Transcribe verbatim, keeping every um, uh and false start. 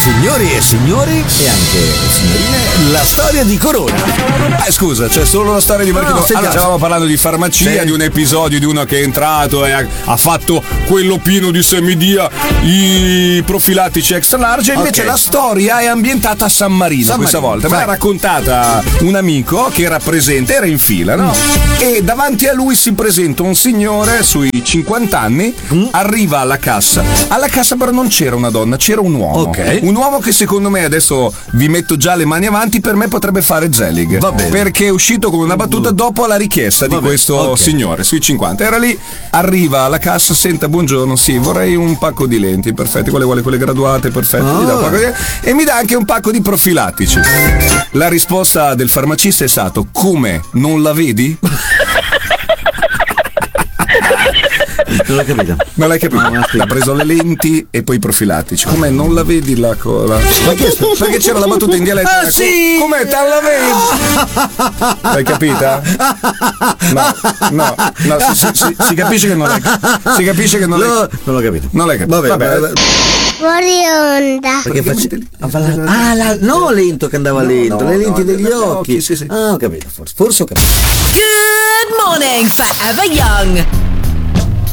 Signori e signori, e anche signorine, la storia di Corona. Eh scusa, c'è solo la storia di Marchino. No, allora, stavamo parlando di farmacia, sì. Di un episodio di uno che è entrato e ha, ha fatto quello pieno di semidia, i profilattici extra large. Invece okay. La storia è ambientata a San Marino San questa Marino. volta. Me l'ha raccontata un amico che era presente, era in fila, no? Mm. E davanti a lui si presenta un signore sui cinquanta anni, mm. arriva alla cassa. Alla cassa però non c'era una donna, c'era un uomo. Okay. Un uomo che secondo me, adesso vi metto già le mani avanti, per me potrebbe fare Zelig. Va bene. Perché è uscito con una battuta dopo la richiesta di questo okay. signore sui cinquanta. Era lì, arriva alla cassa, senta, buongiorno, sì, vorrei un pacco di lenti, perfetti, quale vuole, quelle graduate, perfette, oh. gli dà un pacco di... e mi dà anche un pacco di profilattici. La risposta del farmacista è stato: come, non la vedi? Non l'ho capito. Non l'hai capito? No, ha preso le lenti e poi i profilattici. Com'è? Non la vedi la cola? Perché, perché c'era la battuta in dialetto? Ah, sì! Com'è? Te la vedi? L'hai capita? No, no, no si, si, si capisce che non l'hai Si capisce che non l'hai no, non l'ho capito. Non l'hai capito. Vabbè, vabbè. vabbè. Fuori onda. Perché face... Ah, la... no, lento che andava no, lento, no, le lenti no, degli occhi. occhi sì, sì. Ah, ho capito, forse, forse ho capito. Good morning, Forever Young.